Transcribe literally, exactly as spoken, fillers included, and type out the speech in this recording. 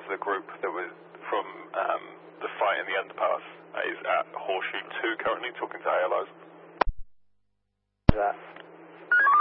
of the group that was from um, the fight in the underpass is at Horseshoe two currently, talking to A L Os. That.